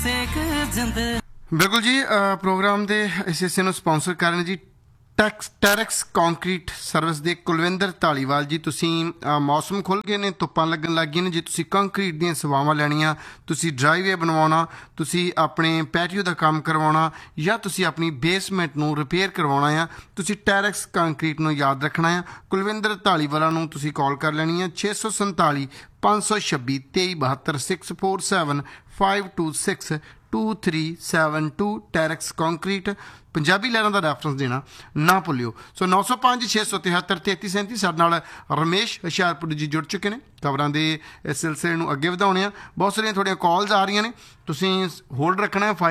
बिल्कुल जी प्रोग्राम के इस हिस्से ਨੂੰ ਸਪਾਂਸਰ ਕਰ ਰਹੇ ਜੀ ਟੈਰੈਕਸ ਕੰਕਰੀਟ ਸਰਵਿਸ ਦੇ ਕੁਲਵਿੰਦਰ ਢਾਲੀਵਾਲ ਜੀ। ਤੁਸੀਂ ਮੌਸਮ ਖੁੱਲ੍ਹ ਗਏ ਨੇ, ਧੁੱਪਾਂ ਲੱਗਣ ਲੱਗ ਗਈਆਂ ਨੇ ਜੀ। ਤੁਸੀਂ ਕੰਕਰੀਟ ਦੀਆਂ ਸੇਵਾਵਾਂ ਲੈਣੀਆਂ, ਤੁਸੀਂ ਡਰਾਈਵੇ ਬਣਵਾਉਣਾ, ਤੁਸੀਂ ਆਪਣੇ ਪੈਟੀਓ ਦਾ ਕੰਮ ਕਰਵਾਉਣਾ ਜਾਂ ਤੁਸੀਂ ਆਪਣੀ ਬੇਸਮੈਂਟ ਨੂੰ ਰਿਪੇਅਰ ਕਰਵਾਉਣਾ ਆ, ਤੁਸੀਂ ਟੈਰੈਕਸ ਕੰਕਰੀਟ ਨੂੰ ਯਾਦ ਰੱਖਣਾ ਆ। ਕੁਲਵਿੰਦਰ ਢਾਲੀਵਾਲਾ ਨੂੰ ਤੁਸੀਂ ਕਾਲ ਕਰ ਲੈਣੀ ਆ 647 526 2372 647 526 2372 ਟੈਰੈਕਸ ਕੰਕਰੀਟ। ਪੰਜਾਬੀ ਲਹਿਰਾਂ ਦਾ ਰੈਫਰੈਂਸ ਦੇਣਾ ਨਾ ਭੁੱਲਿਓ। ਸੋ 905 673 3337 ਸਾਡੇ ਨਾਲ ਰਮੇਸ਼ ਹੁਸ਼ਿਆਰਪੁਰ ਜੀ ਜੁੜ ਚੁੱਕੇ ਨੇ। ਖਬਰਾਂ ਦੇ ਇਸ ਸਿਲਸਿਲੇ ਨੂੰ ਅੱਗੇ ਵਧਾਉਣੇ ਆ। ਬਹੁਤ ਸਾਰੀਆਂ ਤੁਹਾਡੀਆਂ ਕਾਲਸ ਆ ਰਹੀਆਂ ਨੇ, ਤੁਸੀਂ ਹੋਲਡ ਰੱਖਣਾ ਹੈ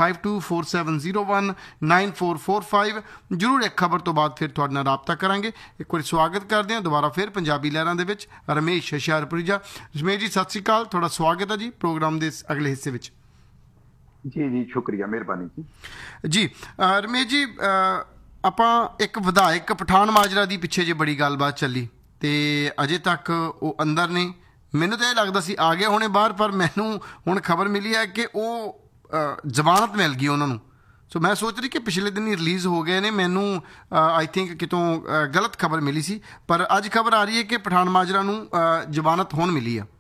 515247019445। ਜ਼ਰੂਰ ਇੱਕ ਖਬਰ ਤੋਂ ਬਾਅਦ ਫਿਰ ਤੁਹਾਡੇ ਨਾਲ ਰਾਬਤਾ ਕਰਾਂਗੇ। ਇੱਕ ਵਾਰੀ ਸਵਾਗਤ ਕਰਦੇ ਹਾਂ ਦੁਬਾਰਾ ਫਿਰ ਪੰਜਾਬੀ ਲਹਿਰਾਂ ਦੇ ਵਿੱਚ ਰਮੇਸ਼ ਹੁਸ਼ਿਆਰਪੁਰੀ ਜੀ। ਰਮੇਸ਼ ਜੀ ਸਤਿ ਸ਼੍ਰੀ ਅਕਾਲ, ਤੁਹਾਡਾ ਸਵਾਗਤ ਹੈ ਜੀ ਪ੍ਰੋਗਰਾਮ ਦੇ ਅਗਲੇ ਹਿੱਸੇ ਵਿੱਚ। ਜੀ ਜੀ ਸ਼ੁਕਰੀਆ, ਮਿਹਰਬਾਨੀ ਜੀ। ਜੀ ਰਮੇਸ਼ ਜੀ, ਆਪਾਂ ਇੱਕ ਵਿਧਾਇਕ ਪਠਾਨ ਮਾਜਰਾ ਦੀ ਪਿੱਛੇ ਜੇ ਬੜੀ ਗੱਲਬਾਤ ਚੱਲੀ ਤੇ ਅਜੇ ਤੱਕ ਉਹ ਅੰਦਰ ਨੇ। ਮੈਨੂੰ ਤਾਂ ਇਹ ਲੱਗਦਾ ਸੀ ਆ ਗਏ ਹੋਣੇ ਬਾਹਰ, ਪਰ ਮੈਨੂੰ ਹੁਣ ਖਬਰ ਮਿਲੀ ਹੈ ਕਿ ਉਹ ਜ਼ਮਾਨਤ ਮਿਲ ਗਈ ਉਹਨਾਂ ਨੂੰ। ਸੋ ਮੈਂ ਸੋਚ ਰਹੀ ਕਿ ਪਿਛਲੇ ਦਿਨ ਹੀ ਰਿਲੀਜ਼ ਹੋ ਗਏ ਨੇ। ਮੈਨੂੰ ਆਈ ਥਿੰਕ ਕਿਤੋਂ ਗਲਤ ਖਬਰ ਮਿਲੀ ਸੀ, ਪਰ ਅੱਜ ਖਬਰ ਆ ਰਹੀ ਹੈ ਕਿ ਪਠਾਨ ਮਾਜਰਾ ਨੂੰ ਜ਼ਮਾਨਤ ਹੁਣ ਮਿਲੀ ਆ।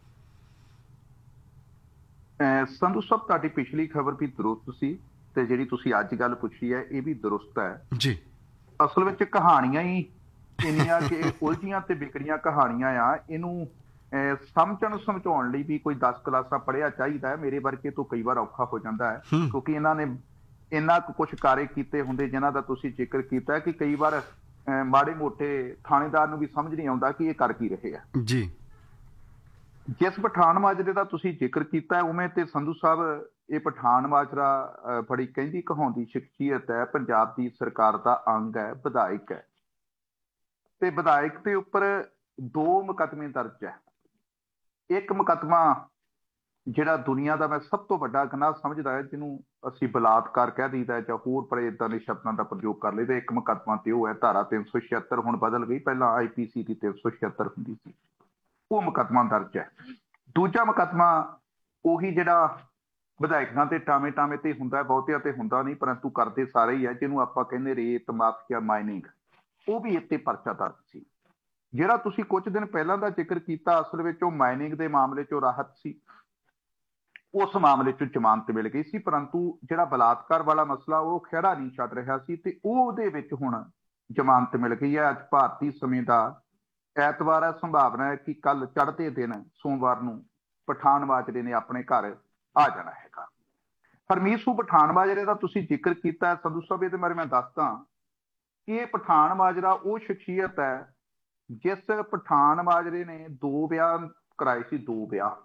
ਸੰਧੂ ਸਾਹਿਬ, ਤੁਹਾਡੀ ਪਿਛਲੀ ਖਬਰ ਵੀ ਦਰੁਸਤ ਸੀ ਤੇ ਜਿਹੜੀ ਤੁਸੀਂ ਅੱਜ ਗੱਲ ਪੁੱਛੀ ਹੈ ਇਹ ਵੀ ਦਰੁਸਤ ਹੈ ਜੀ। ਅਸਲ ਵਿੱਚ ਕਹਾਣੀਆਂ ਹੀ ਇੰਨੀਆਂ ਕਿ ਉਲਝੀਆਂ ਤੇ ਵਿਕੜੀਆਂ ਕਹਾਣੀਆਂ ਆ। ਇਹਨੂੰ ਸਮਝਾਉਣ ਲਈ ਵੀ ਕੋਈ 10 ਕਲਾਸਾਂ ਪੜ੍ਹਿਆ ਚਾਹੀਦਾ ਹੈ। ਮੇਰੇ ਵਰਗੇ ਤੋਂ ਕਈ ਵਾਰ ਔਖਾ ਹੋ ਜਾਂਦਾ ਹੈ, ਕਿਉਂਕਿ ਇਹਨਾਂ ਨੇ ਇੰਨਾ ਕੁਛ ਕਾਰੇ ਕੀਤੇ ਹੁੰਦੇ ਜਿਨ੍ਹਾਂ ਦਾ ਤੁਸੀਂ ਜ਼ਿਕਰ ਕੀਤਾ ਕਿ ਕਈ ਵਾਰ ਮਾੜੇ ਮੋਟੇ ਥਾਣੇਦਾਰ ਨੂੰ ਵੀ ਸਮਝ ਨਹੀਂ ਆਉਂਦਾ ਕਿ ਇਹ ਕਰ ਕੀ ਰਹੇ ਆ ਜੀ। ਜਿਸ ਪਠਾਨ ਮਾਜਰੇ ਦਾ ਤੁਸੀਂ ਜ਼ਿਕਰ ਕੀਤਾ ਉਵੇਂ ਤੇ ਸੰਧੂ ਸਾਹਿਬ, ਇਹ ਪਠਾਨ ਮਾਜਰਾ ਬੜੀ ਕਹਿੰਦੀ ਕਹਾਉਂਦੀ ਸ਼ਖਸੀਅਤ ਹੈ, ਪੰਜਾਬ ਦੀ ਸਰਕਾਰ ਦਾ ਅੰਗ ਹੈ, ਵਿਧਾਇਕ ਹੈ ਤੇ ਵਿਧਾਇਕ ਦੇ ਉੱਪਰ 2 ਮੁਕੱਦਮੇ ਦਰਜ ਹੈ। ਇੱਕ ਮੁਕੱਦਮਾ ਜਿਹੜਾ ਦੁਨੀਆ ਦਾ ਮੈਂ ਸਭ ਤੋਂ ਵੱਡਾ ਗੁਨਾਹ ਸਮਝਦਾ ਹੈ, ਜਿਹਨੂੰ ਅਸੀਂ ਬਲਾਤਕਾਰ ਕਹਿ ਦਈਦਾ ਜਾਂ ਹੋਰ ਪਰ ਏਦਾਂ ਦੇ ਸ਼ਬਦਾਂ ਦਾ ਪ੍ਰਯੋਗ ਕਰ ਲਈਦਾ। ਇੱਕ ਮੁਕੱਦਮਾ ਤੇ ਉਹ ਹੈ ਧਾਰਾ 376, ਹੁਣ ਬਦਲ ਗਈ, ਪਹਿਲਾਂ IPC ਦੀ 376 ਹੁੰਦੀ ਸੀ। ਉਹ ਮੁਕੱਦਮਾ ਦਰਜ ਹੈ। ਦੂਜਾ ਮੁਕੱਦਮਾ ਉਹੀ ਜਿਹੜਾ ਵਿਧਾਇਕਾਂ ਤੇ ਟਾਵੇਂ ਤੇ ਹੁੰਦਾ, ਬਹੁਤਿਆਂ ਤੇ ਹੁੰਦਾ ਨਹੀਂ ਪਰੰਤੂ ਕਰਦੇ ਸਾਰੇ ਹੀ ਹੈ, ਜਿਹਨੂੰ ਆਪਾਂ ਕਹਿੰਦੇ ਰੇਤ ਮਾਫੀਆ, ਮਾਈਨਿੰਗ, ਉਹ ਵੀ ਇੱਥੇ ਪਰਚਾ ਦਰਜ ਸੀ। ਜਿਹੜਾ ਤੁਸੀਂ ਕੁਝ ਦਿਨ ਪਹਿਲਾਂ ਦਾ ਜ਼ਿਕਰ ਕੀਤਾ, ਅਸਲ ਵਿੱਚ ਉਹ ਮਾਈਨਿੰਗ ਦੇ ਮਾਮਲੇ 'ਚੋਂ ਰਾਹਤ ਸੀ। ਉਸ ਮਾਮਲੇ 'ਚ ਜ਼ਮਾਨਤ ਮਿਲ ਗਈ ਸੀ, ਪਰੰਤੂ ਜਿਹੜਾ ਬਲਾਤਕਾਰ ਵਾਲਾ ਮਸਲਾ ਉਹ ਖਹਿੜਾ ਨਹੀਂ ਛੱਡ ਰਿਹਾ ਸੀ ਤੇ ਉਹਦੇ ਵਿੱਚ ਹੁਣ ਜ਼ਮਾਨਤ ਮਿਲ ਗਈ ਹੈ। ਅੱਜ ਭਾਰਤੀ ਸਮੇਂ ਦਾ ਐਤਵਾਰ ਹੈ, ਸੰਭਾਵਨਾ ਹੈ ਕਿ ਕੱਲ ਚੜ੍ਹਦੇ ਦਿਨ ਸੋਮਵਾਰ ਨੂੰ ਪਠਾਨ ਮਾਜਰੇ ਨੇ ਆਪਣੇ ਘਰ ਆ ਜਾਣਾ ਹੈਗਾ। ਹਰਮੀਤ ਸਿੰਘ ਪਠਾਨ ਮਾਜਰੇ ਦਾ ਤੁਸੀਂ ਜ਼ਿਕਰ ਕੀਤਾ ਸੰਧੂ ਸਾਹਿਬ, ਇਹਦੇ ਬਾਰੇ ਮੈਂ ਦੱਸਦਾ ਕਿ ਇਹ ਪਠਾਨ ਮਾਜਰਾ ਉਹ ਸ਼ਖਸੀਅਤ ਹੈ ਜਿਸ ਪਠਾਨ ਮਾਜਰੇ ਨੇ 2 ਵਿਆਹ ਕਰਾਏ ਸੀ। 2 ਵਿਆਹ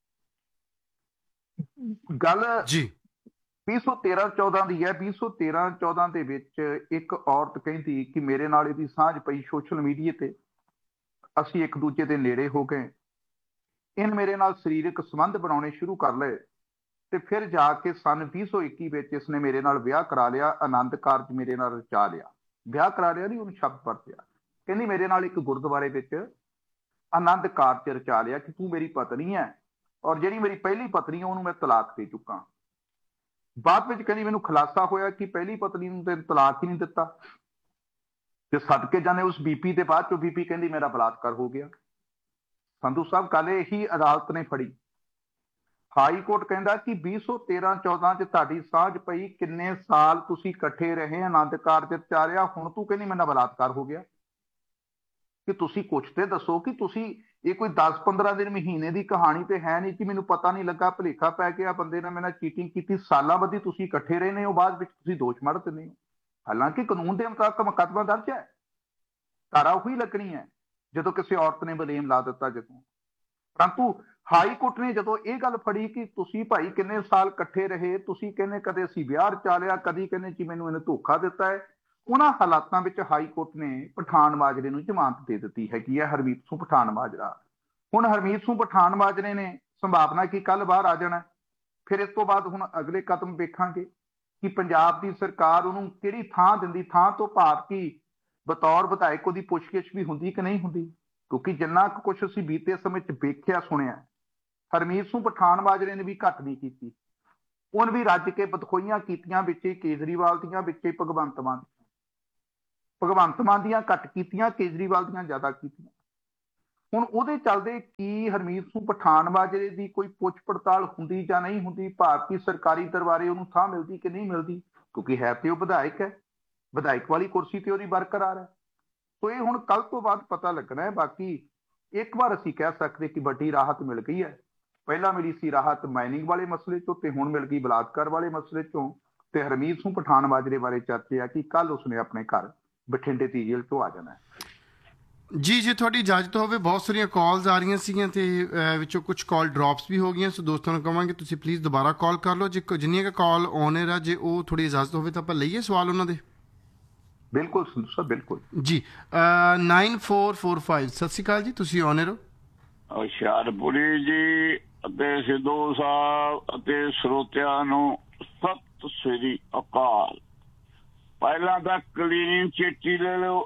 ਗੱਲ ਜੀ 2013-14 ਦੀ ਹੈ। 2013-14 ਦੇ ਵਿੱਚ ਇੱਕ ਔਰਤ ਕਹਿੰਦੀ ਕਿ ਮੇਰੇ ਨਾਲ ਇਹਦੀ ਸਾਂਝ ਪਈ ਸੋਸ਼ਲ ਮੀਡੀਆ ਤੇ, ਅਸੀਂ ਇੱਕ ਦੂਜੇ ਦੇ ਨੇੜੇ ਹੋ ਗਏ, ਇਹਨ ਮੇਰੇ ਨਾਲ ਸਰੀਰਕ ਸੰਬੰਧ ਬਣਾਉਣੇ ਸ਼ੁਰੂ ਕਰ ਲਏ ਤੇ ਫਿਰ ਜਾ ਕੇ ਸਨ 2021 ਵਿੱਚ ਇਸਨੇ ਮੇਰੇ ਨਾਲ ਵਿਆਹ ਕਰਾ ਲਿਆ। ਆਨੰਦ ਕਾਰਜ ਮੇਰੇ ਨਾਲ ਰਚਾ ਲਿਆ, ਵਿਆਹ ਕਰਾ ਲਿਆ ਨਹੀਂ, ਉਹਨੂੰ ਸ਼ਬਦ ਵਰਤਿਆ। ਕਹਿੰਦੀ ਮੇਰੇ ਨਾਲ ਇੱਕ ਗੁਰਦੁਆਰੇ ਵਿੱਚ ਆਨੰਦ ਕਾਰਜ ਰਚਾ ਲਿਆ ਕਿ ਤੂੰ ਮੇਰੀ ਪਤਨੀ ਹੈ ਔਰ ਜਿਹੜੀ ਮੇਰੀ ਪਹਿਲੀ ਪਤਨੀ ਹੈ ਉਹਨੂੰ ਮੈਂ ਤਲਾਕ ਦੇ ਚੁੱਕਾ। ਬਾਅਦ ਵਿੱਚ ਕਹਿੰਦੀ ਮੈਨੂੰ ਖੁਲਾਸਾ ਹੋਇਆ ਕਿ ਪਹਿਲੀ ਪਤਨੀ ਨੂੰ ਤੇ ਤਲਾਕ ਹੀ ਨਹੀਂ ਦਿੱਤਾ ਤੇ ਸਦਕੇ ਜਾਣੇ ਉਸ ਬੀਪੀ ਦੇ ਬਾਅਦ ਚੋਂ ਬੀਪੀ ਕਹਿੰਦੀ ਮੇਰਾ ਬਲਾਤਕਾਰ ਹੋ ਗਿਆ। ਸੰਧੂ ਸਾਹਿਬ, ਕੱਲ ਇਹੀ ਅਦਾਲਤ ਨੇ ਫੜੀ। ਹਾਈ ਕੋਰਟ ਕਹਿੰਦਾ ਕਿ 2013-14 ਚ ਤੁਹਾਡੀ ਸਾਂਝ ਪਈ, ਕਿੰਨੇ ਸਾਲ ਤੁਸੀਂ ਇਕੱਠੇ ਰਹੇ, ਆਨੰਦ ਕਾਰਜ ਰਚਾਰਿਆ, ਹੁਣ ਤੂੰ ਕਹਿੰਦੀ ਮੇਰਾ ਬਲਾਤਕਾਰ ਹੋ ਗਿਆ। ਕਿ ਤੁਸੀਂ ਕੁਛ ਤੇ ਦੱਸੋ ਕਿ ਤੁਸੀਂ ਇਹ ਕੋਈ 10-15 ਦਿਨ ਮਹੀਨੇ ਦੀ ਕਹਾਣੀ ਤੇ ਹੈ ਨਹੀਂ ਕਿ ਮੈਨੂੰ ਪਤਾ ਨਹੀਂ ਲੱਗਾ, ਭੁਲੇਖਾ ਪੈ ਗਿਆ, ਬੰਦੇ ਨੇ ਮੇਰੇ ਨਾਲ ਚੀਟਿੰਗ ਕੀਤੀ, ਸਾਲਾਂ ਬੱਧੀ ਤੁਸੀਂ ਇਕੱਠੇ ਰਹੇ ਨੇ ਹੋ, ਬਾਅਦ ਵਿੱਚ ਤੁਸੀਂ ਦੋਸ਼ ਮੜ ਦਿੰਦੇ ਹੋ। ਹਾਲਾਂਕਿ ਕਾਨੂੰਨ ਦੇ ਮੁਤਾਬਕ ਮੁਕੱਦਮਾ ਦਰਜ ਹੈ, ਧਾਰਾ ਉਹੀ ਲੱਗਣੀ ਹੈ ਜਦੋਂ ਕਿਸੇ ਔਰਤ ਨੇ ਬਲੇਮ ਲਾ ਦਿੱਤਾ ਜਦੋਂ। ਪਰੰਤੂ ਹਾਈ ਕੋਰਟ ਨੇ ਜਦੋਂ ਇਹ ਗੱਲ ਫੜੀ ਕਿ ਤੁਸੀਂ ਭਾਈ ਕਿੰਨੇ ਸਾਲ ਇਕੱਠੇ ਰਹੇ, ਤੁਸੀਂ ਕਹਿੰਦੇ ਕਦੇ ਅਸੀਂ ਵਿਆਹ ਰਚਾ ਲਿਆ, ਕਦੀ ਕਹਿੰਦੇ ਕਿ ਮੈਨੂੰ ਇਹਨੇ ਧੋਖਾ ਦਿੱਤਾ ਹੈ, ਉਹਨਾਂ ਹਾਲਾਤਾਂ ਵਿੱਚ ਹਾਈ ਕੋਰਟ ਨੇ ਪਠਾਨ ਮਾਜਰੇ ਨੂੰ ਜ਼ਮਾਨਤ ਦੇ ਦਿੱਤੀ ਹੈਗੀ ਹੈ। ਹਰਮੀਤ ਸਿੰਘ ਪਠਾਨ ਮਾਜਰਾ, ਹੁਣ ਹਰਮੀਤ ਸਿੰਘ ਪਠਾਨ ਮਾਜਰੇ ਨੇ ਸੰਭਾਵਨਾ ਕਿ ਕੱਲ ਬਾਹਰ ਆ ਜਾਣਾ। ਫਿਰ ਇਸ ਤੋਂ ਬਾਅਦ ਹੁਣ ਅਗਲੇ ਕਦਮ ਵੇਖਾਂਗੇ ਕਿ ਪੰਜਾਬ ਦੀ ਸਰਕਾਰ ਉਹਨੂੰ ਕਿਹੜੀ ਥਾਂ ਦਿੰਦੀ। ਥਾਂ ਤੋਂ ਭਾਵ ਕਿ ਬਤੌਰ ਵਿਧਾਇਕ ਉਹਦੀ ਪੁੱਛਗਿੱਛ ਵੀ ਹੁੰਦੀ ਕਿ ਨਹੀਂ ਹੁੰਦੀ, ਕਿਉਂਕਿ ਜਿੰਨਾ ਕੁ ਕੁਛ ਅਸੀਂ ਬੀਤੇ ਸਮੇਂ 'ਚ ਵੇਖਿਆ ਸੁਣਿਆ, ਹਰਮੀਤ ਸਿੰਘ ਪਠਾਨ ਮਾਜਰੇ ਨੇ ਵੀ ਘੱਟ ਨਹੀਂ ਕੀਤੀ। ਉਹਨ ਵੀ ਰੱਜ ਕੇ ਬਦਖੋਈਆਂ ਕੀਤੀਆਂ, ਵਿੱਚ ਹੀ ਕੇਜਰੀਵਾਲ ਦੀਆਂ, ਵਿੱਚ ਹੀ ਭਗਵੰਤ ਮਾਨ ਦੀਆਂ ਘੱਟ ਕੀਤੀਆਂ, ਕੇਜਰੀਵਾਲ ਦੀਆਂ ਜ਼ਿਆਦਾ ਕੀਤੀਆਂ। ਹੁਣ ਉਹਦੇ ਚੱਲਦੇ ਕੀ ਹਰਮੀਤ ਸਿੰਘ ਪਠਾਨਮਾਜਰੇ ਦੀ ਕੋਈ ਪੁੱਛ ਪੜਤਾਲ ਹੁੰਦੀ ਜਾਂ ਨਹੀਂ ਹੁੰਦੀ, ਭਾਰਤੀ ਸਰਕਾਰੀ ਦਰਬਾਰੇ ਉਹਨੂੰ ਥਾਂ ਮਿਲਦੀ ਕਿ ਨਹੀਂ ਮਿਲਦੀ, ਕਿਉਂਕਿ ਹੈ ਤੇ ਉਹ ਵਿਧਾਇਕ ਹੈ, ਵਿਧਾਇਕ ਵਾਲੀ ਕੁਰਸੀ ਤੇ ਉਹਦੀ ਬਰਕਰਾਰ ਹੈ। ਸੋ ਇਹ ਹੁਣ ਕੱਲ ਤੋਂ ਬਾਅਦ ਪਤਾ ਲੱਗਣਾ ਹੈ। ਬਾਕੀ ਇੱਕ ਵਾਰ ਅਸੀਂ ਕਹਿ ਸਕਦੇ ਕਿ ਵੱਡੀ ਰਾਹਤ ਮਿਲ ਗਈ ਹੈ। ਪਹਿਲਾਂ ਮਿਲੀ ਸੀ ਰਾਹਤ ਮਾਈਨਿੰਗ ਵਾਲੇ ਮਸਲੇ ਚੋਂ, ਤੇ ਹੁਣ ਮਿਲ ਗਈ ਬਲਾਤਕਾਰ ਵਾਲੇ ਮਸਲੇ ਚੋਂ। ਤੇ ਹਰਮੀਤ ਸਿੰਘ ਪਠਾਨਮਾਜਰੇ ਬਾਰੇ ਚਰਚੇ ਆ ਕਿ ਕੱਲ ਉਸਨੇ ਆਪਣੇ ਘਰ ਬਠਿੰਡੇ ਦੀ ਜੇਲ੍ਹ ਤੋਂ ਆ ਜਾਣਾ ਹੈ। ਜੀ ਜੇ ਤੁਹਾਡੀ ਇਜਾਜ਼ਤ ਹੋਵੇ, ਬਹੁਤ ਸਾਰੀਆਂ ਕਾਲਸ ਆ ਰਹੀਆਂ ਸੀਗੀਆਂ ਤੇ ਵਿੱਚੋਂ ਕੁਝ ਕਾਲ ਡ੍ਰੌਪਸ ਵੀ ਹੋ ਗਈਆਂ। ਸੋ ਦੋਸਤਾਂ ਨੂੰ ਕਹਾਂਗੇ ਤੁਸੀਂ ਪਲੀਜ਼ ਦੁਬਾਰਾ ਕਾਲ ਕਰ ਲਓ। ਜੇ ਜਿੰਨੀਆਂ ਕੁ ਕਾਲ ਔਨ 에ਅਰ ਆ, ਜੇ ਉਹ ਥੋੜੀ ਇਜਾਜ਼ਤ ਹੋਵੇ ਤਾਂ ਆਪਾਂ ਲਈਏ ਸਵਾਲ ਉਹਨਾਂ ਦੇ। ਬਿਲਕੁਲ ਸੰਧੂ ਸਾਹਿਬ, ਬਿਲਕੁਲ ਜੀ। 9445 ਸਤਿ ਸ਼੍ਰੀ ਅਕਾਲ ਜੀ, ਤੁਸੀਂ ਔਨ 에ਅਰ ਹੋ। ਹੁਸ਼ਿਆਰਪੁਰੀ ਜੀ ਅਤੇ ਸਿੱਧੂ ਸਾਹਿਬ ਅਤੇ ਸਰੋਤਿਆਂ ਨੂੰ ਸਤਿ ਸ੍ਰੀ ਅਕਾਲ। ਪਹਿਲਾਂ ਤਾਂ ਕਲੀਨ ਚਿੱਟੀ ਲੈ ਲਓ।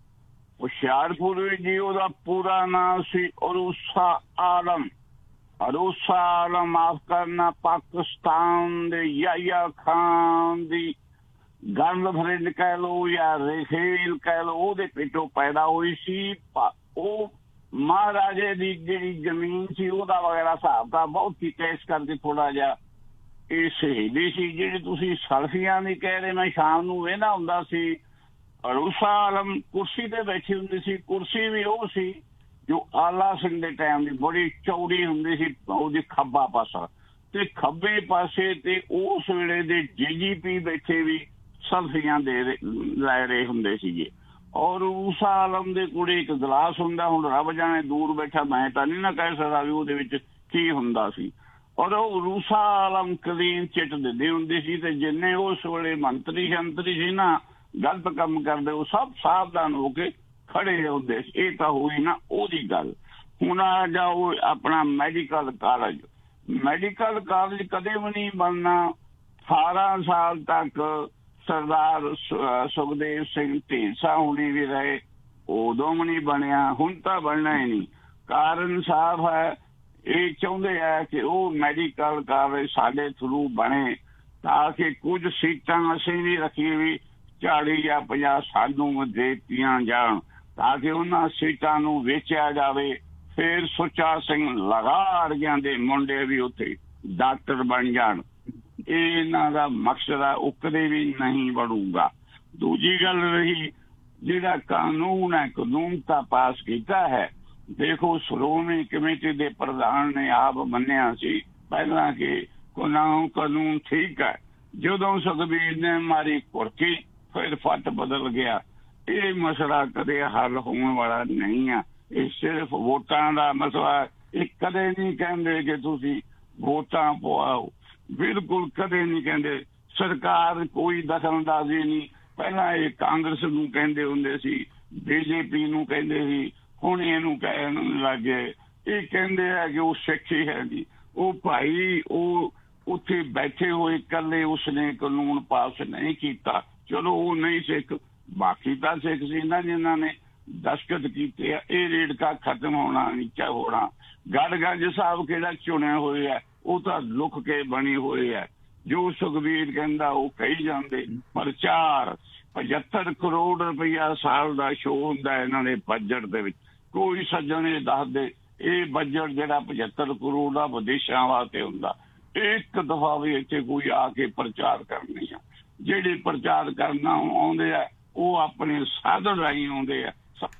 ਹੁਸ਼ਿਆਰਪੁਰੀ ਜੀ ਉਹਦਾ ਪੂਰਾ ਨਾਮ ਸੀ ਅਰੂਸਾ ਆਲਮ। ਅਰੂਸਾ ਆਲਮ, ਮਾਫ ਕਰਨਾ, ਪਾਕਿਸਤਾਨ ਦੇ ਯਾਹਿਆ ਖਾਨ ਦੀ ਗਰਲਫ੍ਰੈਂਡ ਕਹਿ ਲਓ ਜਾਂ ਰੇਖੇਲ ਕਹਿ ਲਓ, ਉਹਦੇ ਪੇਟੋਂ ਪੈਦਾ ਹੋਈ ਸੀ। ਉਹ ਮਹਾਰਾਜੇ ਦੀ ਜਿਹੜੀ ਜ਼ਮੀਨ ਸੀ ਉਹਦਾ ਵਗੈਰਾ ਹਿਸਾਬ ਤਾਂ ਬਹੁਤ ਕੀਤਾ, ਇਸ ਕਰਕੇ ਥੋੜਾ ਜਿਹਾ ਇਹ ਸਹੇਲੀ ਸੀ ਜਿਹੜੀ ਤੁਸੀਂ ਸਲਫੀਆਂ ਦੀ ਕਹਿ ਰਹੇ। ਮੈਂ ਸ਼ਾਮ ਨੂੰ ਵੇਹਦਾ ਹੁੰਦਾ ਸੀ, ਅਰੂਸਾ ਆਲਮ ਕੁਰਸੀ ਤੇ ਬੈਠੀ ਹੁੰਦੀ ਸੀ। ਕੁਰਸੀ ਵੀ ਉਹ ਸੀ ਜੋ ਆਲਾ ਸਿੰਘ ਦੇ ਟਾਈਮ ਦੀ ਬੜੀ ਚੌੜੀ ਹੁੰਦੀ ਸੀ, ਉਹਦੀ ਖੱਬਾ ਪਾਸਾ, ਤੇ ਖੱਬੇ ਪਾਸੇ ਤੇ ਉਸ ਵੇਲੇ ਦੇ DGP ਬੈਠੇ ਵੀ ਸਲਫੀਆਂ ਦੇ ਲੈ ਰਹੇ ਹੁੰਦੇ ਸੀਗੇ। ਔਰ ਅਰੂਸਾ ਆਲਮ ਦੇ ਕੋਲ ਇੱਕ ਗਲਾਸ ਹੁੰਦਾ। ਹੁਣ ਰੱਬ ਜਾਣੇ ਦੂਰ ਬੈਠਾ, ਮੈਂ ਤਾਂ ਨਹੀਂ ਨਾ ਕਹਿ ਸਕਦਾ ਵੀ ਉਹਦੇ ਵਿੱਚ ਕੀ ਹੁੰਦਾ ਸੀ। ਔਰ ਉਹ ਅਰੂਸਾ ਆਲਮ ਕਲੀਨ ਚਿੱਟ ਦਿੰਦੀ ਹੁੰਦੀ ਸੀ, ਤੇ ਜਿੰਨੇ ਉਸ ਵੇਲੇ ਮੰਤਰੀ ਸੀ ਨਾ ਗਲਤ ਕੰਮ ਕਰਦੇ, ਉਹ ਸਭ ਸਾਵਧਾਨ ਹੋ ਕੇ ਖੜੇ ਹੁੰਦੇ ਸੀ। ਇਹ ਤਾਂ ਹੋਈ ਨਾ ਉਹਦੀ ਗੱਲ। ਹੁਣ ਆ ਜਾਓ ਆਪਣਾ ਮੈਡੀਕਲ ਕਾਲਜ। ਮੈਡੀਕਲ ਕਾਲਜ ਕਦੇ ਵੀ ਨਹੀਂ ਬਣਨਾ। 18 ਸਾਲ ਤੱਕ ਸਰਦਾਰ ਸੁਖਦੇਵ ਸਿੰਘ ਢੀਂਡਸਾ ਹੁਣੀ ਵੀ ਰਹੇ, ਉਦੋਂ ਵੀ ਨਹੀਂ ਬਣਿਆ, ਹੁਣ ਤਾਂ ਬਣਨਾ ਹੀ ਨਹੀਂ। ਕਾਰਨ ਸਾਫ਼ ਹੈ, ਇਹ ਚਾਹੁੰਦੇ ਆ ਕਿ ਉਹ ਮੈਡੀਕਲ ਕਾਲਜ ਸਾਡੇ ਥਰੂ ਬਣੇ ਤਾਂ ਕਿ ਕੁਝ ਸੀਟਾਂ ਅਸੀਂ ਵੀ ਰੱਖੀਏ ਵੀ 40 ਜਾਂ 50 ਸਾਨੂੰ ਦੇ ਦਿੱਤੀਆਂ ਜਾਣ, ਤਾਂ ਕਿ ਉਹਨਾਂ ਸੀਟਾਂ ਨੂੰ ਵੇਚਿਆ ਜਾਵੇ। ਫਿਰ ਸੁੱਚਾ ਸਿੰਘ ਲਗਾੜੀਆਂ ਦੇ ਮੁੰਡੇ ਵੀ ਉੱਥੇ ਡਾਕਟਰ ਬਣ ਜਾਣ। ਇਹ ਇਹਨਾਂ ਦਾ ਮਕਸਦ ਹੈ, ਉਹ ਕਦੇ ਵੀ ਨਹੀਂ ਬਣੂਗਾ। ਦੂਜੀ ਗੱਲ ਰਹੀ ਜਿਹੜਾ ਕਾਨੂੰਨ ਹੈ, ਕਾਨੂੰਨ ਤਾਂ ਪਾਸ ਕੀਤਾ ਹੈ। ਦੇਖੋ ਸ਼੍ਰੋਮਣੀ ਕਮੇਟੀ ਦੇ ਪ੍ਰਧਾਨ ਨੇ ਆਪ ਮੰਨਿਆ ਸੀ ਪਹਿਲਾਂ ਕਿ ਕਾਨੂੰਨ ਠੀਕ ਹੈ। ਜਦੋਂ ਸੁਖਬੀਰ ਨੇ ਮਾਰੀ ਕੁਰਕੀ ਫਿਰ ਫੱਟ ਬਦਲ ਗਿਆ। ਇਹ ਮਸਲਾ ਕਦੇ ਹੱਲ ਹੋਣ ਵਾਲਾ ਨਹੀਂ ਆ। ਇਹ ਸਿਰਫ ਵੋਟਾਂ ਦਾ ਮਸਲਾ। ਇਹ ਕਦੇ ਨਹੀਂ ਕਹਿੰਦੇ ਕਿ ਤੁਸੀਂ ਵੋਟਾਂ ਪਵਾਓ, ਬਿਲਕੁਲ ਕਦੇ ਨਹੀਂ ਕਹਿੰਦੇ। ਸਰਕਾਰ ਕੋਈ ਦਖਲਅੰਦਾਜ਼ੀ ਨਹੀਂ। ਪਹਿਲਾਂ ਇਹ ਕਾਂਗਰਸ ਨੂੰ ਕਹਿੰਦੇ ਹੁੰਦੇ ਸੀ, BJP ਨੂੰ ਕਹਿੰਦੇ ਸੀ, ਹੁਣ ਇਹਨੂੰ ਕਹਿਣ ਲੱਗੇ। ਇਹ ਕਹਿੰਦੇ ਆ ਕਿ ਉਹ ਸਿੱਖ ਹੀ ਹੈ ਜੀ। ਉਹ ਭਾਈ ਉਹ ਉੱਥੇ ਬੈਠੇ ਹੋਏ ਇਕੱਲੇ ਉਸਨੇ ਕਾਨੂੰਨ ਪਾਸ ਨਹੀਂ ਕੀਤਾ। ਚਲੋ ਉਹ ਨਹੀਂ ਸਿੱਖ, ਬਾਕੀ ਤਾਂ ਸਿੱਖ ਸੀ ਨਾ ਜਿਨ੍ਹਾਂ ਨੇ ਦਸਤਖਤ ਕੀਤੇ ਆ। ਇਹ ਰੇੜਕਾ ਖਤਮ ਹੋਣਾ ਨਹੀਂ ਹੋਣਾ। ਗੜਗੰਜ ਸਾਹਿਬ ਕਿਹੜਾ ਚੁਣਿਆ ਹੋਇਆ, ਉਹ ਤਾਂ ਲੁਕ ਕੇ ਬਣੀ ਹੋਏ ਹੈ। ਜੋ ਸੁਖਬੀਰ ਕਹਿੰਦਾ ਉਹ ਕਹੀ ਜਾਂਦੇ। ਪ੍ਰਚਾਰ 75 ਕਰੋੜ ਰੁਪਇਆ ਸਾਲ ਦਾ ਸ਼ੋਅ ਹੁੰਦਾ ਇਹਨਾਂ ਦੇ ਬਜਟ ਦੇ ਵਿੱਚ। ਕੋਈ ਸੱਜਣ ਇਹ ਦੱਸਦੇ ਇਹ ਬਜਟ ਜਿਹੜਾ 75 ਕਰੋੜ ਦਾ ਵਿਦੇਸ਼ਾਂ ਵਾਸਤੇ ਹੁੰਦਾ। ਇੱਕ ਦਫਾ ਵੀ ਇੱਥੇ ਕੋਈ ਆ ਕੇ ਪ੍ਰਚਾਰ ਕਰਨੀ ਆ। ਜਿਹੜੇ ਪ੍ਰਚਾਰ ਕਰਨਾ ਆਉਂਦੇ ਆ ਉਹ ਆਪਣੇ ਸਾਧਨ ਰਾਹੀਂ ਆਉਂਦੇ ਆ।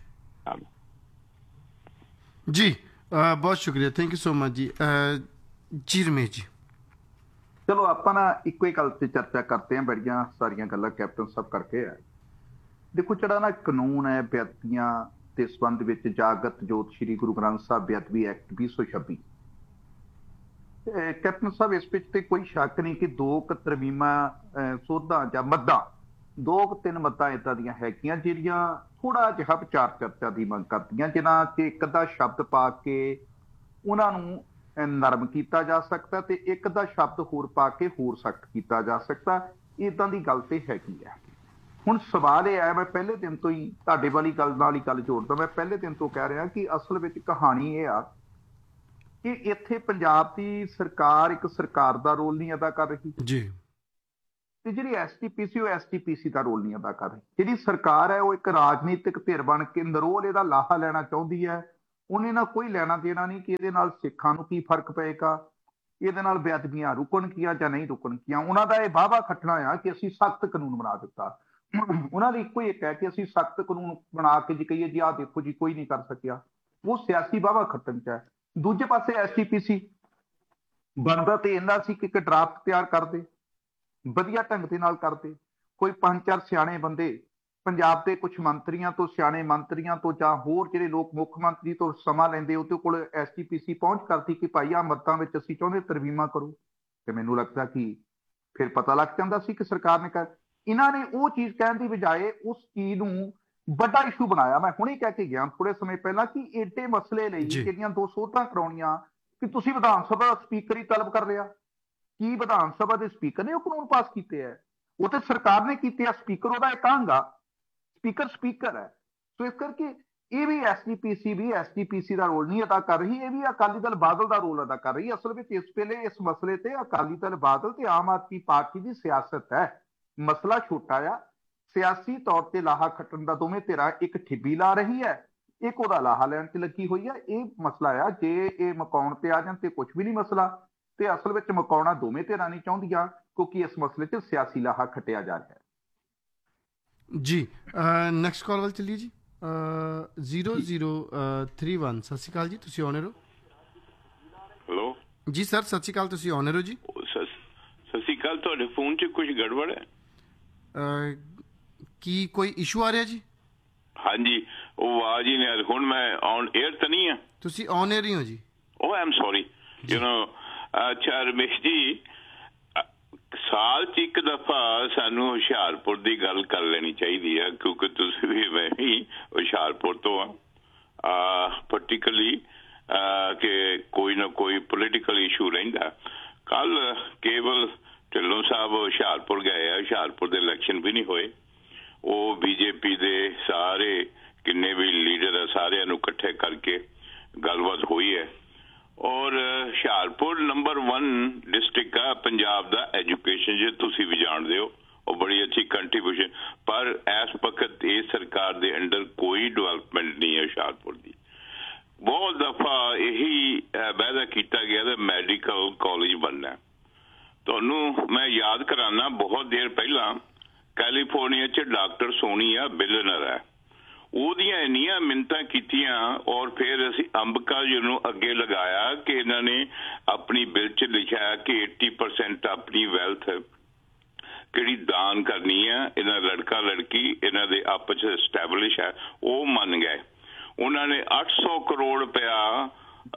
ਜੀ ਬਹੁਤ ਸ਼ੁਕਰੀਆ, ਥੈਂਕ ਯੂ ਸੋ ਮਚ ਜੀ। ਜੀ ਰਮੇਸ਼ ਜੀ, ਚਲੋ ਆਪਾਂ ਨਾ ਇੱਕੋ ਹੀ ਗੱਲ ਤੇ ਚਰਚਾ ਕਰਦੇ ਹਾਂ। ਬੜੀਆਂ ਸਾਰੀਆਂ ਗੱਲਾਂ ਕੈਪਟਨ ਸਾਹਿਬ ਕਰਕੇ ਆ। ਦੇਖੋ ਜਿਹੜਾ ਨਾ ਕਾਨੂੰਨ ਹੈ ਬੇਅਦਬੀਆਂ ਦੇ ਸੰਬੰਧ ਵਿੱਚ, ਜਾਗਤ ਜੋਤ ਸ੍ਰੀ ਗੁਰੂ ਗ੍ਰੰਥ ਸਾਹਿਬ ਬੇਅਦਬੀ ਐਕਟ 2026, ਕੈਪਟਨ ਸਾਹਿਬ ਇਸ ਵਿੱਚ ਤੇ ਕੋਈ ਸ਼ੱਕ ਨਹੀਂ ਕਿ 2 ਤਰਮੀਮਾਂ ਸੋਧਾਂ ਜਾਂ ਮੱਦਾਂ 2-3 ਮੱਦਾਂ ਏਦਾਂ ਦੀਆਂ ਹੈਗੀਆਂ ਜਿਹੜੀਆਂ ਥੋੜਾ ਜਿਹਾ ਵਿਚਾਰ ਚਰਚਾ ਦੀ ਮੰਗ ਕਰਦੀਆਂ, ਜਿਨ੍ਹਾਂ 'ਚ ਇੱਕ ਅੱਧਾ ਸ਼ਬਦ ਪਾ ਕੇ ਉਹਨਾਂ ਨੂੰ ਨਰਮ ਕੀਤਾ ਜਾ ਸਕਦਾ ਤੇ ਇੱਕ ਦਾ ਸ਼ਬਦ ਹੋਰ ਪਾ ਕੇ ਹੋਰ ਸਖਤ ਕੀਤਾ ਜਾ ਸਕਦਾ। ਏਦਾਂ ਦੀ ਗੱਲ ਤੇ ਹੈਗੀ ਹੈ। ਹੁਣ ਸਵਾਲ ਇਹ ਹੈ, ਮੈਂ ਪਹਿਲੇ ਦਿਨ ਤੋਂ ਹੀ ਤੁਹਾਡੇ ਵਾਲੀ ਗੱਲ ਨਾਲ ਹੀ ਗੱਲ ਜੋੜਦਾ। ਮੈਂ ਪਹਿਲੇ ਦਿਨ ਤੋਂ ਕਹਿ ਰਿਹਾ ਕਿ ਅਸਲ ਵਿੱਚ ਕਹਾਣੀ ਇਹ ਆ ਕਿ ਇੱਥੇ ਪੰਜਾਬ ਦੀ ਸਰਕਾਰ ਇੱਕ ਸਰਕਾਰ ਦਾ ਰੋਲ ਨਹੀਂ ਅਦਾ ਕਰ ਰਹੀ, ਜੀ ਤੇ ਜਿਹੜੀ ਐਸਟੀਪੀਸੀ ਉਹ ਐਸਟੀਪੀਸੀ ਦਾ ਰੋਲ ਨਹੀਂ ਅਦਾ ਕਰ ਰਹੀ। ਜਿਹੜੀ ਸਰਕਾਰ ਹੈ ਉਹ ਇੱਕ ਰਾਜਨੀਤਿਕ ਧਿਰ ਬਣ ਕੇ ਨਰੋਲ ਇਹਦਾ ਲਾਹਾ ਲੈਣਾ ਚਾਹੁੰਦੀ ਹੈ। ਉਹਨੇ ਨਾਲ ਕੋਈ ਲੈਣਾ ਦੇਣਾ ਨਹੀਂ ਕਿ ਇਹਦੇ ਨਾਲ ਸਿੱਖਾਂ ਨੂੰ ਕੀ ਫਰਕ ਪਏਗਾ, ਇਹਦੇ ਨਾਲ ਬੇਅਦਬੀਆਂ ਰੁਕਣਗੀਆਂ ਜਾਂ ਨਹੀਂ ਰੁਕਣਗੀਆਂ। ਉਹਨਾਂ ਦਾ ਇਹ ਵਾਅਵਾ ਖੱਟਣਾ ਆ ਕਿ ਅਸੀਂ ਸਖਤ ਕਾਨੂੰਨ ਬਣਾ ਦਿੱਤਾ। ਉਹਨਾਂ ਦੀ ਇੱਕੋ ਇੱਕ ਹੈ ਕਿ ਅਸੀਂ ਸਖਤ ਕਾਨੂੰਨ ਬਣਾ ਕੇ ਜੀ ਕਹੀਏ ਜੀ ਆਹ ਦੇਖੋ ਜੀ ਕੋਈ ਨਹੀਂ ਕਰ ਸਕਿਆ, ਉਹ ਸਿਆਸੀ ਵਾਅਵਾ ਖੱਟਣ ਚ ਹੈ। ਦੂਜੇ ਪਾਸੇ ਐਸਟੀਪੀਸੀ ਬਣਦਾ ਤੇ ਇਹਨਾਂ ਸੀ ਕਿ ਇੱਕ ਡਰਾਫਟ ਤਿਆਰ ਕਰਦੇ, ਵਧੀਆ ਢੰਗ ਦੇ ਨਾਲ ਕਰਦੇ। ਕੋਈ 5-4 ਸਿਆਣੇ ਬੰਦੇ ਪੰਜਾਬ ਦੇ ਕੁਝ ਮੰਤਰੀਆਂ ਤੋਂ, ਸਿਆਣੇ ਮੰਤਰੀਆਂ ਤੋਂ ਜਾਂ ਹੋਰ ਜਿਹੜੇ ਲੋਕ ਮੁੱਖ ਮੰਤਰੀ ਤੋਂ ਸਮਾਂ ਲੈਂਦੇ, ਉਹਦੇ ਕੋਲ ਐਸਟੀਪੀਸੀ ਪਹੁੰਚ ਕਰਦੀ ਕਿ ਭਾਈ ਆਹ ਮੱਤਾਂ ਵਿੱਚ ਅਸੀਂ ਚਾਹੁੰਦੇ ਤਰਮੀਮਾਂ ਕਰੋ, ਤੇ ਮੈਨੂੰ ਲੱਗਦਾ ਕਿ ਫਿਰ ਪਤਾ ਲੱਗ ਜਾਂਦਾ ਸੀ ਕਿ ਸਰਕਾਰ ਨੇ ਕਰ। ਇਹਨਾਂ ਨੇ ਉਹ ਚੀਜ਼ ਕਹਿਣ ਦੀ ਬਜਾਏ ਉਸ ਚੀਜ਼ ਨੂੰ ਵੱਡਾ ਇਸ਼ੂ ਬਣਾਇਆ। ਮੈਂ ਹੁਣੇ ਕਹਿ ਕੇ ਗਿਆ ਥੋੜੇ ਸਮੇਂ ਪਹਿਲਾਂ ਕਿ ਏਡੇ ਮਸਲੇ ਲਈ ਜਿਹੜੀਆਂ 2 ਸੋਧਾਂ ਕਰਾਉਣੀਆਂ ਕਿ ਤੁਸੀਂ ਵਿਧਾਨ ਸਭਾ ਦਾ ਸਪੀਕਰ ਹੀ ਤਲਬ ਕਰ ਲਿਆ। ਕੀ ਵਿਧਾਨ ਸਭਾ ਦੇ ਸਪੀਕਰ ਨੇ ਉਹ ਕਾਨੂੰਨ ਪਾਸ ਕੀਤੇ ਹੈ? ਉਹ ਤੇ ਸਰਕਾਰ ਨੇ ਕੀਤੇ ਆ। ਸਪੀਕਰ ਉਹਦਾ ਇੱਕ ਅੰਗ ਆ, ਸਪੀਕਰ ਹੈ। ਸੋ ਇਸ ਕਰਕੇ ਇਹ ਵੀ ਐਸਜੀਪੀਸੀ ਦਾ ਰੋਲ ਨਹੀਂ ਅਦਾ ਕਰ ਰਹੀ, ਇਹ ਵੀ ਅਕਾਲੀ ਦਲ ਬਾਦਲ ਦਾ ਰੋਲ ਅਦਾ ਕਰ ਰਹੀ। ਅਸਲ ਵਿੱਚ ਇਸ ਵੇਲੇ ਇਸ ਮਸਲੇ ਤੇ ਅਕਾਲੀ ਦਲ ਬਾਦਲ ਤੇ ਆਮ ਆਦਮੀ ਪਾਰਟੀ ਦੀ ਸਿਆਸਤ ਹੈ। ਮਸਲਾ ਛੋਟਾ ਆ, ਸਿਆਸੀ ਤੌਰ ਤੇ ਲਾਹਾ ਖੱਟਣ ਦਾ ਦੋਵੇਂ ਧਿਰਾਂ ਇੱਕ ਠਿੱਬੀ ਲਾ ਰਹੀ ਹੈ, ਇੱਕ ਉਹਦਾ ਲਾਹਾ ਲੈਣ ਚ ਲੱਗੀ ਹੋਈ ਹੈ। ਇਹ ਮਸਲਾ ਆ, ਜੇ ਇਹ ਮਕਾਉਣ ਤੇ ਆ ਜਾਣ ਤੇ ਕੁਝ ਵੀ ਨਹੀਂ ਮਸਲਾ, ਤੇ ਅਸਲ ਵਿੱਚ ਮਕਾਉਣਾ ਦੋਵੇਂ ਧਿਰਾਂ ਨਹੀਂ ਚਾਹੁੰਦੀਆਂ ਕਿਉਂਕਿ ਇਸ ਮਸਲੇ 'ਚ ਸਿਆਸੀ ਲਾਹਾ ਖੱਟਿਆ ਜਾ ਰਿਹਾ ਹੈ। ਜੀ ਨੈਕਸਟ ਕਾਲ ਵੱਲ ਚੱਲੀਏ ਜੀ। 0031 ਸਤਿ ਸ਼੍ਰੀ ਅਕਾਲ ਜੀ, ਤੁਸੀਂ ਆਨਰ ਹੋ। ਹੈਲੋ ਜੀ ਸਰ ਸਤਿ ਸ਼੍ਰੀ ਅਕਾਲ, ਤੁਸੀਂ ਆਨਰ ਹੋ ਜੀ। ਸਤਿ ਸ਼੍ਰੀ ਅਕਾਲ। ਤੁਹਾਡੇ ਫੋਨ 'ਚ ਕੁਝ ਗੜਬੜ ਹੈ? ਕੀ ਕੋਈ ਇਸ਼ੂ ਆ ਰਿਹਾ ਜੀ? ਹਾਂਜੀ, ਉਹ ਆਵਾਜ਼ ਹੀ ਨਹੀਂ। ਹੁਣ ਮੈਂ ਔਨ 에ਅਰ ਤਾਂ ਨਹੀਂ ਆ? ਤੁਸੀਂ ਆਨ 에ਅਰ ਹੀ ਹੋ ਜੀ। ਓ ਆਈ ਐਮ ਸੌਰੀ ਅੱਛਾ ਰਮੇਸ਼ ਜੀ, ਸਾਲ 'ਚ ਇੱਕ ਦਫਾ ਸਾਨੂੰ ਹੁਸ਼ਿਆਰਪੁਰ ਦੀ ਗੱਲ ਕਰ ਲੈਣੀ ਚਾਹੀਦੀ ਹੈ ਕਿਉਂਕਿ ਤੁਸੀਂ ਵੀ ਮੈਂ ਵੀ ਹੁਸ਼ਿਆਰਪੁਰ ਤੋਂ ਆ। ਪਰਟੀਕੁਲਰਲੀ ਕਿ ਕੋਈ ਨਾ ਕੋਈ ਪੋਲੀਟੀਕਲ ਇਸ਼ੂ ਰਹਿੰਦਾ। ਕੱਲ ਕੇਵਲ ਢਿੱਲੋਂ ਸਾਹਿਬ ਹੁਸ਼ਿਆਰਪੁਰ ਗਏ ਆ, ਹੁਸ਼ਿਆਰਪੁਰ ਦੇ ਇਲੈਕਸ਼ਨ ਵੀ ਨਹੀਂ ਹੋਏ। ਉਹ ਬੀਜੇਪੀ ਦੇ ਸਾਰੇ ਕਿੰਨੇ ਵੀ ਲੀਡਰ ਆ ਸਾਰਿਆਂ ਨੂੰ ਇਕੱਠੇ ਕਰਕੇ ਗੱਲਬਾਤ ਹੋਈ ਹੈ। ਔਰ ਹੁਸ਼ਿਆਰਪੁਰ ਨੰਬਰ 1 ਡਿਸਟ੍ਰਿਕਟ ਆ ਪੰਜਾਬ ਦਾ ਐਜੂਕੇਸ਼ਨ, ਜੇ ਤੁਸੀਂ ਵੀ ਜਾਣਦੇ ਹੋ, ਉਹ ਬੜੀ ਅੱਛੀ ਕੰਟਰੀਬਿਊਸ਼ਨ। ਪਰ ਇਸ ਵਕਤ ਇਹ ਸਰਕਾਰ ਦੇ ਅੰਡਰ ਕੋਈ ਡਿਵੈਲਪਮੈਂਟ ਨਹੀਂ ਹੈ ਹੁਸ਼ਿਆਰਪੁਰ ਦੀ। ਬਹੁਤ ਦਫਾ ਇਹੀ ਵਾਅਦਾ ਕੀਤਾ ਗਿਆ ਕਿ ਮੈਡੀਕਲ ਕਾਲਜ ਬਣਨਾ। ਤੁਹਾਨੂੰ ਮੈਂ ਯਾਦ ਕਰਾਨਾ, ਬਹੁਤ ਦੇਰ ਪਹਿਲਾਂ ਕੈਲੀਫੋਰਨੀਆ 'ਚ ਡਾਕਟਰ ਸੋਨੀਆ ਬਿਲਨਰ ਹੈ, ਉਹਦੀਆਂ ਇੰਨੀਆਂ ਮਿੰਨਤਾਂ ਕੀਤੀਆਂ। ਔਰ ਫਿਰ ਅਸੀਂ ਅੰਬਿਕਾ ਜੀ ਨੂੰ ਅੱਗੇ ਲਗਾਇਆ ਕਿ ਇਹਨਾਂ ਨੇ ਆਪਣੀ ਬਿੱਲ 'ਚ ਲਿਖਿਆ ਕਿ 80% ਆਪਣੀ ਵੈਲਥ ਕਿਹੜੀ ਦਾਨ ਕਰਨੀ ਹੈ। ਇਹਨਾਂ ਲੜਕਾ ਲੜਕੀ ਇਹਨਾਂ ਦੇ ਆਪਸ 'ਚ ਸਟੈਬਲਿਸ਼ ਹੈ, ਉਹ ਮੰਨ ਗਏ। ਉਹਨਾਂ ਨੇ 800 ਕਰੋੜ ਰੁਪਇਆ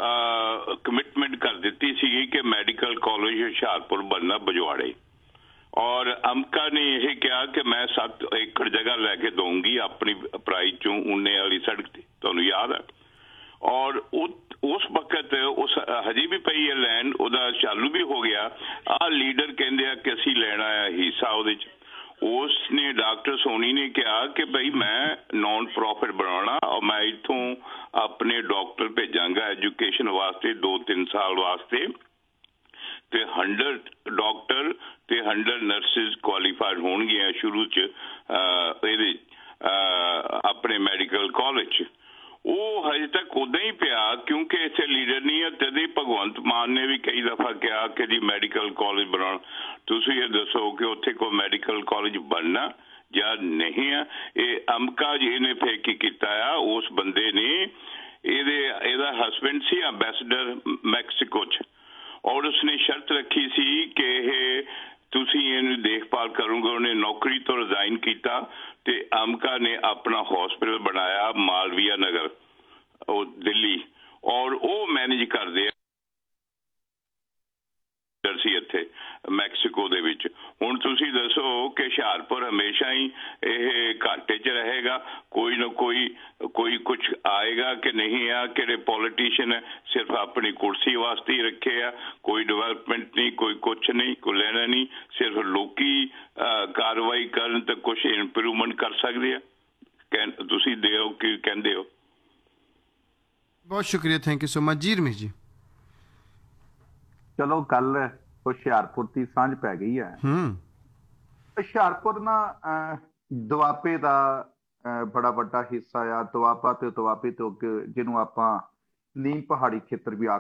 ਕਮਿਟਮੈਂਟ ਕਰ ਦਿੱਤੀ ਸੀਗੀ ਕਿ ਮੈਡੀਕਲ ਕਾਲਜ ਹੁਸ਼ਿਆਰਪੁਰ ਬਣਨਾ ਬਜਵਾੜੇ। ਔਰ ਅੰਬਿਕਾ ਨੇ ਇਹ ਕਿਹਾ ਕਿ ਮੈਂ 7 ਏਕੜ ਜਗ੍ਹਾ ਲੈ ਕੇ ਦਊਂਗੀ ਆਪਣੀ ਪ੍ਰਾਈਜ਼ ਚੋਂ ਊਨੇ ਵਾਲੀ ਸੜਕ ਤੇ, ਤੁਹਾਨੂੰ ਯਾਦ ਹੈ। ਔਰ ਉਸ ਵਕਤ ਉਸ ਹਜੇ ਵੀ ਪਈ ਹੈ ਲੈਂਡ, ਉਹਦਾ ਚਾਲੂ ਵੀ ਹੋ ਗਿਆ। ਆਹ ਲੀਡਰ ਕਹਿੰਦੇ ਆ ਕਿ ਅਸੀਂ ਲੈਣਾ ਹੈ ਹਿੱਸਾ ਉਹਦੇ 'ਚ। ਉਸ ਨੇ ਡਾਕਟਰ ਸੋਨੀ ਨੇ ਕਿਹਾ ਕਿ ਭਾਈ ਮੈਂ ਨੌਨ ਪ੍ਰੋਫਿਟ ਬਣਾਉਣਾ ਔਰ ਮੈਂ ਇੱਥੋਂ ਆਪਣੇ ਡਾਕਟਰ ਭੇਜਾਂਗਾ ਐਜੂਕੇਸ਼ਨ ਵਾਸਤੇ 2-3 ਸਾਲ ਵਾਸਤੇ, ਤੇ 100 ਡਾਕਟਰ ਤੇ 100 ਨਰਸਿਸ ਕੁਆਲੀਫਾਈਡ ਹੋਣਗੀਆਂ ਸ਼ੁਰੂ 'ਚ ਇਹਦੇ ਆਪਣੇ ਮੈਡੀਕਲ ਕਾਲਜ 'ਚ। ਉਹ ਹਜੇ ਤੱਕ ਉਦਾਂ ਹੀ ਪਿਆ ਕਿਉਂਕਿ ਇੱਥੇ ਲੀਡਰ ਨਹੀਂ ਹੈ। ਤਦੇ ਭਗਵੰਤ ਮਾਨ ਨੇ ਵੀ ਕਈ ਦਫਾ ਕਿਹਾ ਕਿ ਜੀ ਮੈਡੀਕਲ ਕਾਲਜ ਬਣਾਉਣ। ਤੁਸੀਂ ਇਹ ਦੱਸੋ ਕਿ ਉੱਥੇ ਕੋਈ ਮੈਡੀਕਲ ਕਾਲਜ ਬਣਨਾ ਜਾਂ ਨਹੀਂ ਆ? ਇਹ ਅੰਬਿਕਾ ਜੀ ਨੇ ਫਿਰ ਕੀ ਕੀਤਾ ਆ, ਉਸ ਬੰਦੇ ਨੇ ਇਹਦਾ ਹਸਬੈਂਡ ਸੀ ਅੰਬੈਸਡਰ ਮੈਕਸੀਕੋ 'ਚ, ਔਰ ਉਸਨੇ ਸ਼ਰਤ ਰੱਖੀ ਸੀ ਕਿ ਇਹ ਤੁਸੀਂ ਇਹਨੂੰ ਦੇਖਭਾਲ ਕਰੋਗੇ। ਉਹਨੇ ਨੌਕਰੀ ਤੋਂ ਰਿਜ਼ਾਈਨ ਕੀਤਾ ਤੇ ਅੰਬਿਕਾ ਨੇ ਆਪਣਾ ਹਸਪੀਟਲ ਬਣਾਇਆ ਮਾਲਵੀਆ ਨਗਰ, ਉਹ ਦਿੱਲੀ, ਔਰ ਉਹ ਮੈਨੇਜ ਕਰਦੇ ਆ ਸੀ ਇੱਥੇ ਮੈਕਸੀਕੋ ਦੇ ਵਿੱਚ। ਹੁਣ ਤੁਸੀਂ ਦੱਸੋ ਕਿ ਹੁਸ਼ਿਆਰਪੁਰ ਹਮੇਸ਼ਾ ਹੀ ਇਹ ਘਾਟੇ 'ਚ ਰਹੇਗਾ? ਕੋਈ ਨਾ ਕੋਈ ਕੁਛ ਆਏਗਾ ਕਿ ਨਹੀਂ ਆ? ਕਿਹੜੇ ਪੋਲੀਟੀਸ਼ੀਅਨ ਸਿਰਫ ਆਪਣੀ ਕੁਰਸੀ ਵਾਸਤੇ ਹੀ ਰੱਖੇ ਆ, ਕੋਈ ਡਿਵੈਲਪਮੈਂਟ ਨਹੀਂ, ਕੋਈ ਕੁਛ ਨਹੀਂ, ਕੋਈ ਲੈਣਾ ਨਹੀਂ। ਸਿਰਫ ਲੋਕੀ ਕਾਰਵਾਈ ਕਰਨ ਤੇ ਕੁਛ ਇੰਪਰੂਵਮੈਂਟ ਕਰ ਸਕਦੇ ਆ। ਤੁਸੀਂ ਦਿਓ ਕੀ ਕਹਿੰਦੇ ਹੋ? ਬਹੁਤ ਸ਼ੁਕਰੀਆ, ਥੈਂਕ ਯੂ ਸੋ ਮਚ ਜੀ ਰਮੇਸ਼ ਜੀ। ਚਲੋ ਗੱਲ ਹੁਸ਼ਿਆਰਪੁਰ ਦੀ ਸਾਂਝ ਪੈ ਗਈ ਹੈ। ਹੁਸ਼ਿਆਰਪੁਰ ਨਾ ਦੁਆਬੇ ਦਾ ਬੜਾ ਵੱਡਾ ਹਿੱਸਾ ਆ। ਦੁਆਬਾ ਤੇ ਦੁਆਬੇ ਤੋਂ ਅੱਗੇ ਜਿਹਨੂੰ ਆਪਾਂ ਨੀਮ ਪਹਾੜੀ ਖੇਤਰ ਵੀ